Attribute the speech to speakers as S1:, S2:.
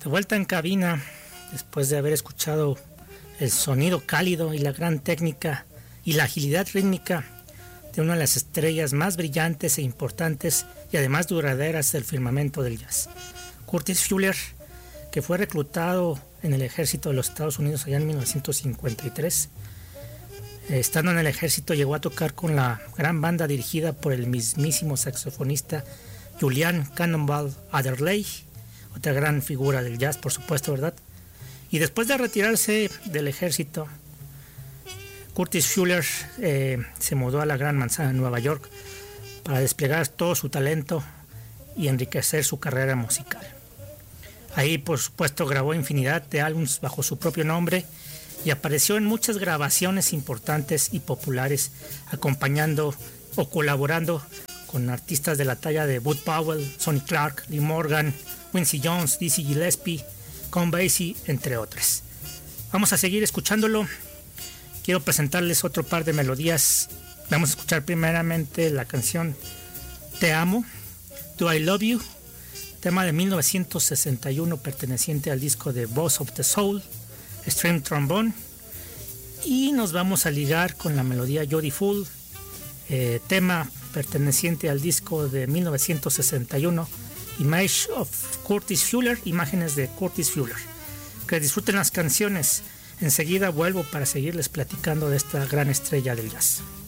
S1: De vuelta en cabina, después de haber escuchado el sonido cálido y la gran técnica y la agilidad rítmica de una de las estrellas más brillantes e importantes y además duraderas del firmamento del jazz, Curtis Fuller, que fue reclutado en el ejército de los Estados Unidos allá en 1953. Estando en el ejército llegó a tocar con la gran banda dirigida por el mismísimo saxofonista Julian Cannonball Adderley, otra gran figura del jazz, por supuesto, ¿verdad? Y después de retirarse del ejército, Curtis Fuller se mudó a la Gran Manzana de Nueva York para desplegar todo su talento y enriquecer su carrera musical. Ahí, por supuesto, grabó infinidad de álbumes bajo su propio nombre y apareció en muchas grabaciones importantes y populares, acompañando o colaborando con artistas de la talla de Bud Powell, Sonny Clark, Lee Morgan, Quincy Jones, Dizzy Gillespie, Count Basie, entre otras. Vamos a seguir escuchándolo. Quiero presentarles otro par de melodías. Vamos a escuchar primeramente la canción Te Amo, Do I Love You, tema de 1961 perteneciente al disco de Boss of the Soul, String Trombone. Y nos vamos a ligar con la melodía Jody Fool, tema perteneciente al disco de 1961, Image of Curtis Fuller, imágenes de Curtis Fuller. Que disfruten las canciones. Enseguida vuelvo para seguirles platicando de esta gran estrella del jazz.